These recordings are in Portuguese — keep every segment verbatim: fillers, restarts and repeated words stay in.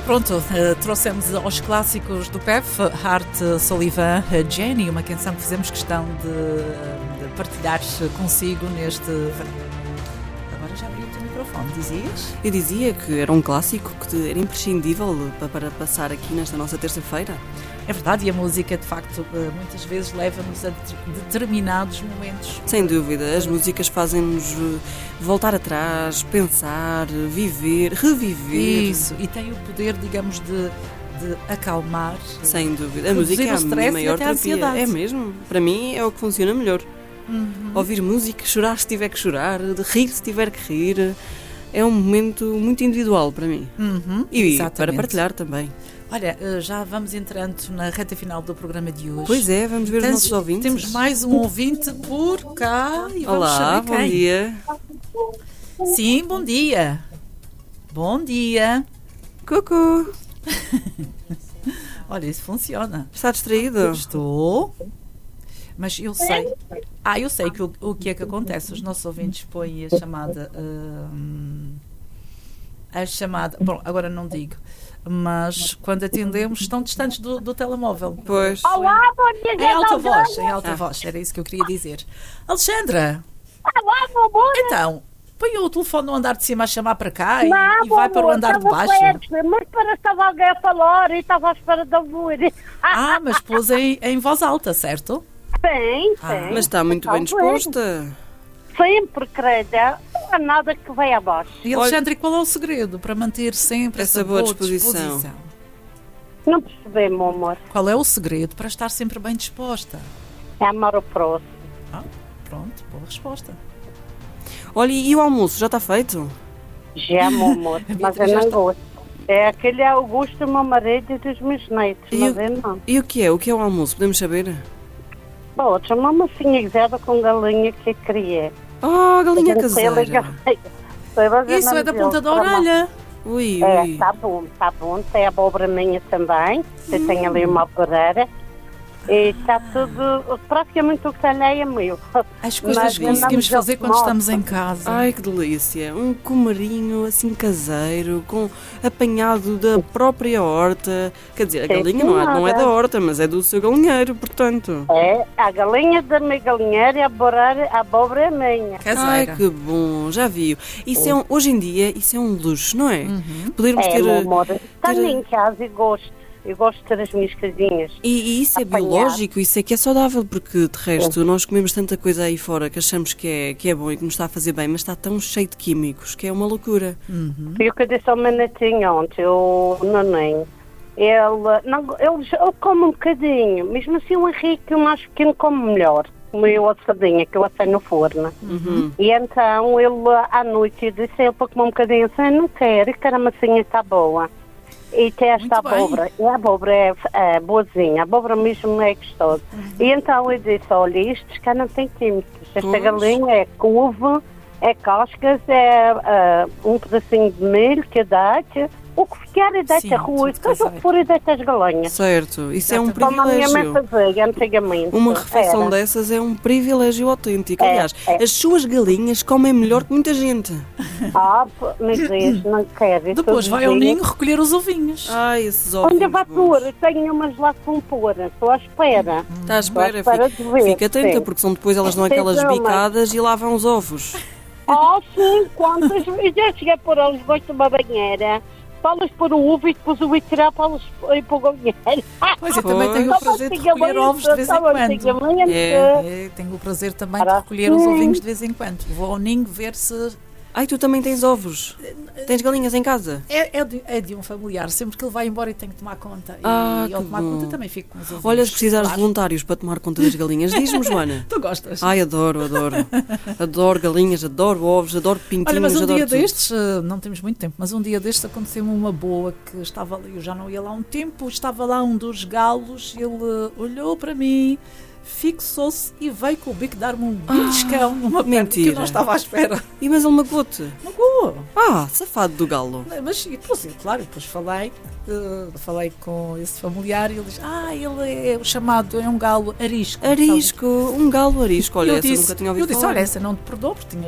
Pronto, uh, trouxemos aos clássicos do P E F, Art Sullivan, Jenny, uma canção que fizemos questão de, de partilhar consigo neste... Agora já abri o teu microfone, dizias? Eu dizia que era um clássico que era imprescindível para passar aqui nesta nossa terça-feira. É verdade, e a música, de facto, muitas vezes leva-nos a determinados momentos. Sem dúvida, as músicas fazem-nos voltar atrás, pensar, viver, reviver. Isso, e tem o poder, digamos, de, de acalmar. Sem dúvida, a música é a minha maior terapia. É mesmo, para mim é o que funciona melhor. Uhum. Ouvir música, chorar se tiver que chorar, de rir se tiver que rir, é um momento muito individual para mim. Uhum, e exatamente. Para partilhar também. Olha, já vamos entrando na reta final do programa de hoje. Pois é, vamos ver Tens, os nossos ouvintes. Temos mais um ouvinte por cá e vamos Olá, saber bom quem. dia. Sim, bom dia. Bom dia. Cucu. Olha, isso funciona. Está distraído? Estou. Mas eu sei. Ah, eu sei que o, o que é que acontece. Os nossos ouvintes põem a chamada. Hum, a chamada. Bom, agora não digo. Mas quando atendemos estão distantes do, do telemóvel. Pois. Olá, bom dia, Em alta voz, em alta Ah. voz, era isso que eu queria dizer. Alexandra, Olá, meu amor. então, põe o telefone no andar de cima a chamar para cá e, Não, e vai meu para o amor, andar de estava baixo. perto, mas para estava alguém a falar e estava à espera de ouvir. Ah, mas pôs em, em voz alta, certo? Sim, Ah, sim. Mas está muito bem disposta. Sempre, credo. Não há nada que venha abaixo. E Alexandra, e qual é o segredo para manter sempre essa, Essa boa disposição? Não percebi, meu amor. Qual é o segredo para estar sempre bem disposta? É amar o próximo. Ah, pronto, boa resposta. Olha, e o almoço já está feito? Já, meu amor. A Mas Beatriz eu já não está- gosto. É aquele Augusto, do meu marido e dos meus netos. E Mas o- eu não. E o que é? O que é o almoço? Podemos saber? Outra, uma massinha guisada com galinha que eu criei. Oh, galinha Não sei, caseira. galinha. Isso é da ponta da orelha. Ui, É, ui. está bom, está bom. Tem a abóbora minha também. Você tem ali uma alpareira. E está tudo, praticamente o que tem aí é meu. As coisas Mas que conseguimos andamos fazer ao quando modo. estamos em casa. Ai, que delícia. Um comarinho assim caseiro, com apanhado da própria horta. Quer dizer, a Sim, galinha não é, não é da senhora. horta, mas é do seu galinheiro, portanto. É, a galinha da minha galinheira e a abóbora, a abóbora é minha. Ai, Caseira. que bom, já viu. Isso é um, hoje em dia, isso é um luxo, não é? Podermos É, ter... meu amor. Tenho ter- em casa e gosto. Eu gosto de ter as minhas casinhas. E, e isso é Apanhar. biológico, isso é que é saudável, porque de resto nós comemos tanta coisa aí fora que achamos que é, que é bom e que nos está a fazer bem, mas está tão cheio de químicos que é uma loucura. E o que eu disse ao meu netinho ontem, o Naninho, ele, não, ele, ele come um bocadinho, mesmo assim o Henrique, o mais pequeno, come melhor. O meu assadinha, que eu assei no forno. E então ele, à noite, eu disse a ele para comer um bocadinho assim, não quero, que a massinha está boa. E tem esta Muito bem. abóbora, e a abóbora é, é boazinha, a abóbora mesmo é gostosa. E então eu disse, olha, isto cá não tem químicos, esta Pois. galinha é couve, é cascas, é ah, um pedacinho de milho que dá-te, o que ficar e dá-te Sim, a rua, tudo seja o que caseiro. for e dá-te as galinhas. Certo, isso é um Como a minha mãe privilégio. fazia antigamente. Uma refeição Era. dessas é um privilégio autêntico. É, Aliás, é. as suas galinhas comem melhor que muita gente. Ah, pô, meu Deus, não quero. isso Depois vai ao todos os ninho dias. recolher os ovinhos. Ai, esses ovos. Onde vai pôr? Eu tenho umas lá que vão pôr, estou à espera. Está à espera, Estou à espera fica, de ver, fica atenta, sim. porque são depois elas dão Sim, aquelas não, mas- bicadas e lá vão os ovos. Oh, sim, quantas vezes já cheguei a pôr eles debaixo de uma banheira, para eles pôr o ovo e depois o ovo tirar para eles ir para o galinheiro. Pois eu também tenho o Pois. prazer de recolher ovos de vez em quando. É. É, tenho o prazer também de Ora, recolher os sim. ovinhos de vez em quando. Vou ao ninho ver se... Ai, tu também tens ovos? Tens galinhas em casa? É, é, de, é de um familiar. Sempre que ele vai embora e tenho que tomar conta. E Ah, ao que tomar bom. conta também fico com os ovinhos. Olha, se precisares de Claro. voluntários para tomar conta das galinhas, diz-me, Joana. Tu gostas? Ai, adoro, adoro. Adoro galinhas, adoro ovos, adoro pintinhos, Olha, mas um adoro dia tudo. destes, eh, não temos muito tempo, mas um dia destes aconteceu-me uma boa que estava ali, eu já não ia lá há um tempo, estava lá um dos galos, ele eh, olhou para mim, fixou-se e veio com o bico dar-me um beliscão numa perna que eu mentira. não estava à espera. E mas ele magoou-te? Magoa. Ah, safado do galo. Mas, e depois, eu, claro, depois falei, eh, falei com esse familiar e ele diz, ah, ele é o chamado, é um galo arisco. Arisco, um galo arisco. Olha, eu essa disse, nunca tinha ouvido eu disse, falar. olha, essa não te perdoou, porque tinhas,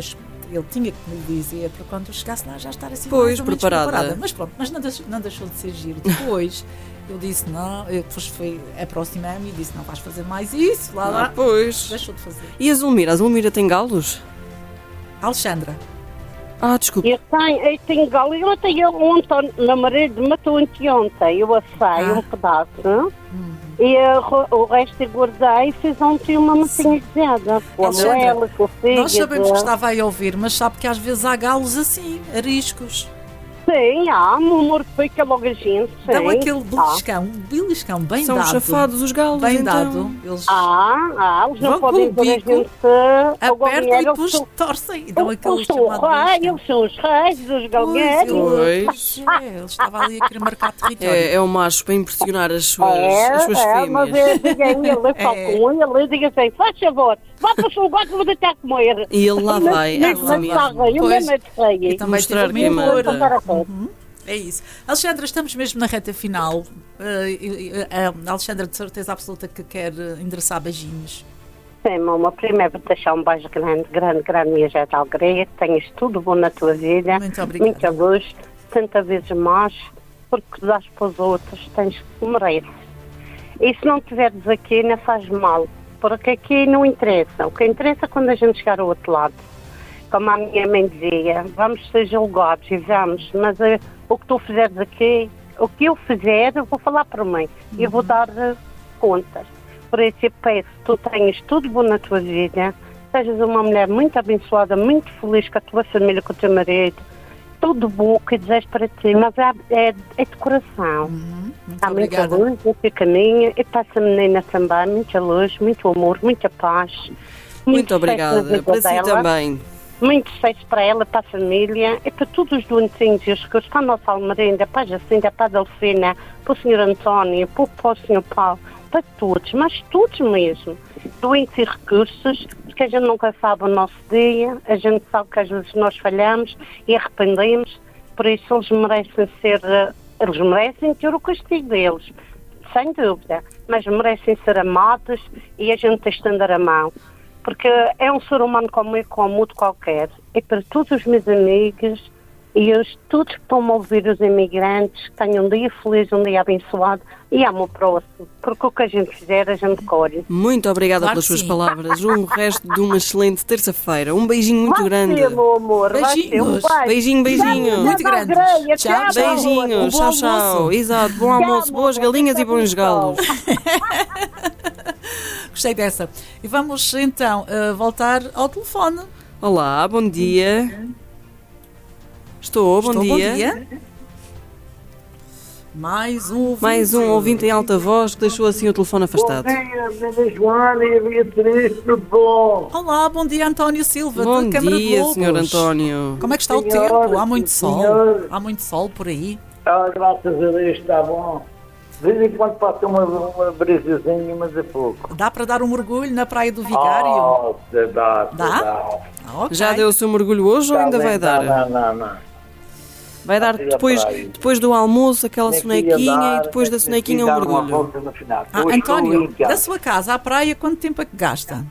ele tinha que me dizer para quando eu chegasse lá já estar assim Pois, mais ou menos preparada. preparada. Mas pronto, mas não deixou, não deixou de ser giro. Depois eu disse não, eu depois foi aproximar-me e disse não vais fazer mais isso, lá Ah, lá. pois. Deixou de fazer. E a Zulmira? A Zulmira tem galos? Alexandra, Ah, desculpa. Eu tenho, eu tenho galo. Eu até ontem, meu marido matou anteontem. Eu assei Ah. um pedaço. E uh, o resto eu guardei e fiz ontem uma massinha de viada. Com a Alexandra, moela, com o fígado. nós sabemos que estava aí a ouvir, mas sabe que às vezes há galos assim, ariscos. Sim, há, meu amor, fica logo a gente. Sim. Dão aquele Há. beliscão, um beliscão bem São dado. chafados os galos, Bem então. dado. Eles Ah, ah, eles não Vão podem com o ver a bico, gente. apertam e depois torcem e dão aquele Eles são chamado reis, beliscão. eles são os reis dos Pois, galgueiros. ele, Pois. é, ele estava ali a querer marcar território. É, é o macho para impressionar as suas, É, as suas é, mas fêmeas. eu digo a ele, eu falo É. com ele, eu digo assim, faz favor, vá para o seu gato, vou deixar comer. E ele lá vai, Nem a se assumir. sabe, eu Pois. mesmo é de feia. E também Mostrar tive que o manda. amor. Uhum. É isso. Alexandra, estamos mesmo na reta final. Uh, a Alexandra, de certeza absoluta, que quer uh, endereçar beijinhos. Sim, mamãe, primeiro vou deixar um beijo grande, grande, grande, minha Jeta Algreia, que tenhas tudo bom na tua vida. Muito obrigada. Muita luz, tanta vezes mais, porque dás para os outros, tens que mereces. E se não estiveres aqui, não faz mal, porque aqui não interessa. O que interessa é quando a gente chegar ao outro lado. Como a minha mãe dizia, vamos ser julgados e vamos, mas eh, o que tu fizeres aqui, o que eu fizer, eu vou falar para mim e eu vou dar eh, contas. Por isso eu peço que tu tenhas tudo bom na tua vida, sejas uma mulher muito abençoada, muito feliz com a tua família, com o teu marido, tudo bom que desejas para ti, mas é, é, é de coração. Uhum. Muito Há muita obrigada. luz nesse caminho e para essa menina também, muita luz, muito amor, muita paz. Muito sucesso na obrigada. vida Para si dela. também. Muito sucesso para ela, para a família e para todos os doentinhos e os recursos, para a nossa Almerinda, para a Jacinta, para a Delfina, para o senhor António, para o, para o senhor Paulo, para todos, mas todos mesmo. Doentes e recursos, porque a gente nunca sabe o nosso dia, a gente sabe que às vezes nós falhamos e arrependemos, por isso eles merecem ser, eh, eles merecem ter o castigo deles, sem dúvida, mas merecem ser amados e a gente tem de estender a mão. Porque é um ser humano como eu, como outro qualquer. E para todos os meus amigos e os, todos que estão a ouvir, os imigrantes, que tenham um dia feliz, um dia abençoado e amo o próximo. Porque o que a gente fizer, a gente colhe. Muito obrigada Claro pelas que suas sim. palavras. Um resto de uma excelente terça-feira. Um beijinho muito vai grande. ser, meu amor. Vai ser. Um Beijinhos. beijo. Beijinho, beijinho. Muito Tchau, grandes. Greia. Tchau, Tchau, tchau. Beijinhos, Um bom tchau, tchau. almoço. Exato, bom almoço, boas amor. galinhas e bons galos. Gostei dessa. E vamos então uh, voltar ao telefone. Olá, bom dia. Estou, bom Estou, dia. Mais um ouvinte. Mais um ouvinte em alta voz que deixou assim o telefone afastado. Bom dia, Dona Joana e a Beatriz, tudo bom? Olá, bom dia António Silva, Bom de Câmara de dia, Lobos. senhor António. Como é que está o Senhor, tempo? Há muito sol? senhor. Há muito sol por aí? Ah, graças a Deus está bom. De vez em quando passa uma, uma brisazinha, mas é pouco. Dá para dar um mergulho na Praia do Vigário? Oh, dá, dá, Dá? dá. Ah, ok. Já deu o seu mergulho hoje ou Tá ainda bem, vai dar? Não, não, não. Vai dar Fui à depois, praia. depois do almoço aquela Nem sonequinha queria dar, e depois da nem sonequinha queria um dar uma mergulho. volta no final. Ah, Hoje estou António, em casa. da sua casa à praia, quanto tempo é que gasta?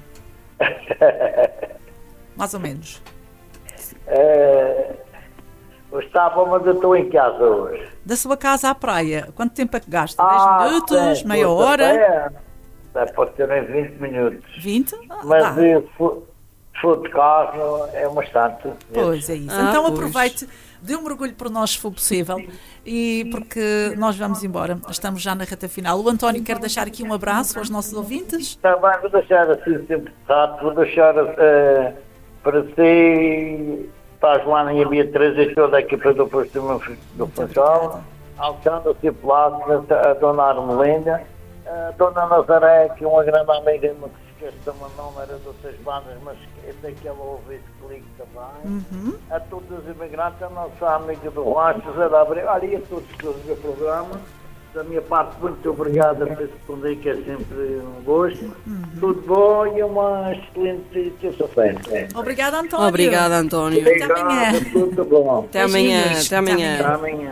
Mais ou menos. É, hoje está bom, mas eu estou em casa hoje. Da sua casa à praia, quanto tempo é que gasta? Ah, dez minutos? sim, meia força, hora? é. É, pode ser em vinte minutos. vinte? Ah, Mas dá. eh, se for se for de carro é um instante. Pois é isso. Ah, então pois. aproveite, dê um mergulho por nós se for possível e porque nós vamos embora. Estamos já na reta final. O António quer deixar aqui um abraço aos nossos ouvintes. Também vou deixar assim sempre rápido, vou deixar eh, para si, para a Joana e a Beatriz e toda a equipa do posto do, do Funchal, a Alexandra Ciplado, a Dona Armelinda, a Dona Nazaré, que é uma grande amiga, que se esquece o nome, era de outras bandas, mas eu sei que ela ouve esse clique também. Uhum. A todos os imigrantes, a nossa amiga do Rancho, José da Abreu, olha, e a todos que ouvem o programa. Da minha parte, muito obrigada por responder, que é sempre um gosto. Uhum. Tudo bom e uma excelente terça-feira. Obrigada, António. Obrigada, António. Até amanhã. Tudo bom. Até amanhã, Beijinhos. até amanhã. Até amanhã.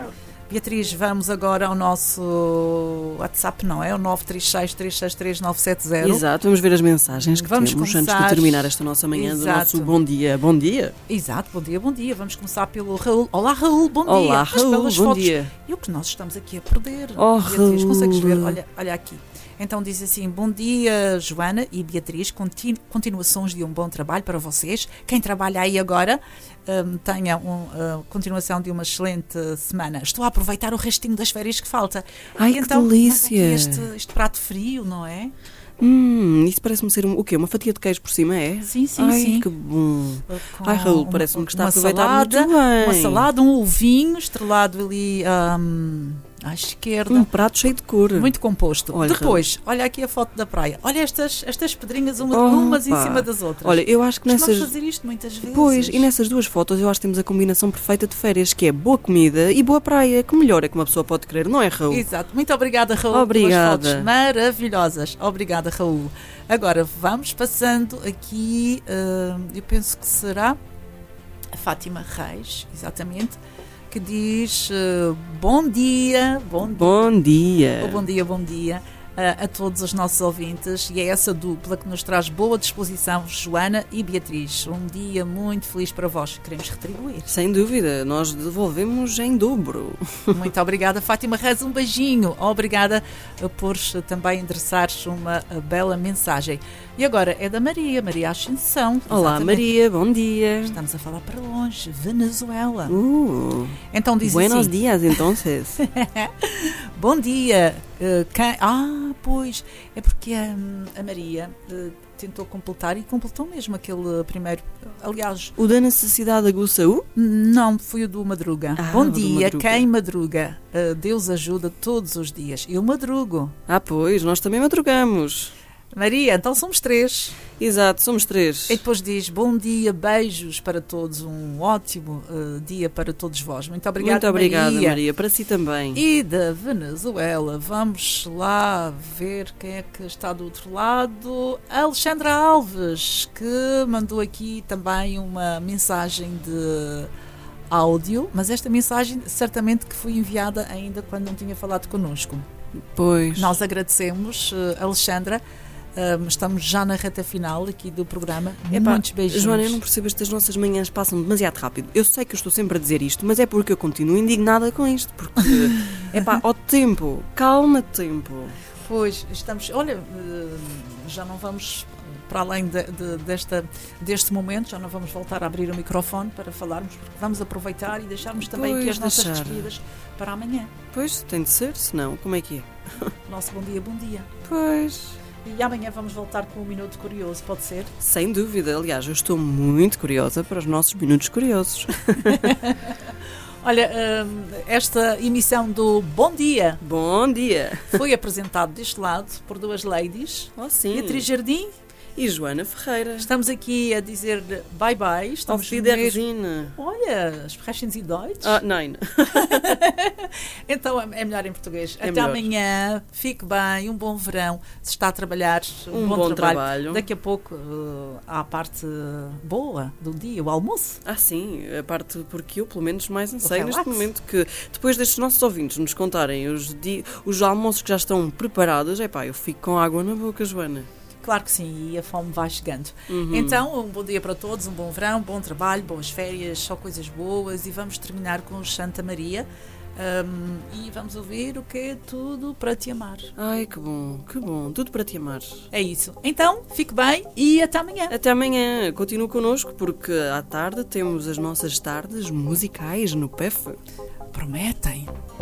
Beatriz, vamos agora ao nosso WhatsApp, não é? O nove três seis, três seis três, nove sete zero. Exato, vamos ver as mensagens que Vamos temos começar... antes de terminar esta nossa manhã do Exato. nosso Bom Dia. Bom dia. Exato, bom dia, bom dia. Vamos começar pelo Raul. Olá, Raul, bom Olá, dia. Mas Raul, pelas bom fotos, dia. E o que nós estamos aqui a perder? Oh, Beatriz, Raul. consegues ver? Olha, olha aqui. Então diz assim, bom dia Joana e Beatriz, continu continuações de um bom trabalho para vocês. Quem trabalha aí agora um, tenha um, uh, continuação de uma excelente semana. Estou a aproveitar o restinho das férias que falta. Ai, E que então, delícia. Este, este prato frio, não é? Hum, isso parece-me ser um, o quê? Uma fatia de queijo por cima, é? Sim, sim, Ai, sim. que bom. Com Ai, Raul, uma- parece-me que está a uma aproveitar salada, muito bem. Uma salada, um ovinho estrelado ali um, à esquerda. Um prato cheio de cor. Muito composto. Olha, Depois, olha aqui a foto da praia. Olha estas, estas pedrinhas uma, Opa. umas em cima das outras. Olha, eu acho que Costumamos nessas... fazer isto muitas vezes. Pois, e nessas duas fotos eu acho que temos a combinação perfeita de férias, que é boa comida e boa praia. Que melhor é que uma pessoa pode querer, não é, Raul? Exato. Muito obrigada, Raul, Obrigada. pelas fotos maravilhosas. Obrigada, Raul. Agora, vamos passando aqui, hum, eu penso que será a Fátima Reis, exatamente, que diz uh, bom dia, bom dia. Bom dia. Oh, bom dia, bom dia uh, a todos os nossos ouvintes, e é essa dupla que nos traz boa disposição, Joana e Beatriz. Um dia muito feliz para vós, queremos retribuir. Sem dúvida, nós devolvemos em dobro. Muito obrigada, Fátima Reis, um beijinho. Obrigada uh, por uh, também endereçares uma uh, bela mensagem. E agora é da Maria, Maria Ascensão. Olá, Exatamente. Maria, bom dia. Estamos a falar para longe, Venezuela. Uh, Então diz buenos assim, dias, entonces. bom dia. Uh, quem... Ah, pois, é porque hum, a Maria uh, tentou completar e completou mesmo aquele primeiro. Aliás, O da necessidade aguça o? não, foi o do Madruga. Ah, Bom o do dia, Madruga. quem madruga? Uh, Deus ajuda todos os dias. Eu madrugo. Ah, pois, nós também madrugamos. Maria, então somos três. Exato, somos três. E depois diz, bom dia, beijos para todos, um ótimo uh, dia para todos vós. Muito obrigada, Muito obrigada, Maria. Maria. Para si também. E da Venezuela, vamos lá ver quem é que está do outro lado. A Alexandra Alves, que mandou aqui também uma mensagem de áudio, mas esta mensagem certamente que foi enviada ainda quando não tinha falado connosco. Pois. Nós agradecemos, uh, Alexandra. Um, estamos já na reta final aqui do programa. Epá, Muitos beijinhos. Joana, eu não percebo, estas nossas manhãs passam demasiado rápido. Eu sei que eu estou sempre a dizer isto, mas é porque eu continuo indignada com isto. Porque, epá, ao tempo, calma tempo. Pois, estamos. Olha, uh, já não vamos para além de, de, desta, deste momento, já não vamos voltar a abrir o microfone para falarmos, porque vamos aproveitar e deixarmos também Pois, aqui as nossas deixar. despedidas para amanhã. Pois, tem de ser, senão, como é que é? Nosso bom dia, bom dia. Pois. E amanhã vamos voltar com um Minuto Curioso, pode ser? Sem dúvida, aliás, eu estou muito curiosa para os nossos minutos curiosos. Olha, hum, esta emissão do Bom Dia Bom dia! foi apresentado deste lado por duas ladies, Oh, sim. Beatriz Jardim. E Joana Ferreira. Estamos aqui a dizer bye-bye. Auf Estamos Wiedersehen. Olha, sprechen Sie Deutsch? Ah, nein. Então é melhor em português. É Até melhor. amanhã. Fique bem. Um bom verão. Se está a trabalhar, um, Um bom, bom trabalho. trabalho. Daqui a pouco uh, há a parte boa do dia, o almoço. Ah, sim, a parte porque eu, pelo menos, mais anseio relax. neste momento que, depois destes nossos ouvintes nos contarem os, di- os almoços que já estão preparados, é pá, eu fico com água na boca, Joana. Claro que sim, e a fome vai chegando. Uhum. Então, um bom dia para todos, um bom verão, bom trabalho, boas férias, só coisas boas. E vamos terminar com Santa Maria. Um, e vamos ouvir o que é Tudo para Te Amar. Ai, que bom, que bom, tudo para te amar. É isso. Então, fique bem e até amanhã. Até amanhã, continue connosco porque à tarde temos as nossas tardes musicais no P E F. Prometem.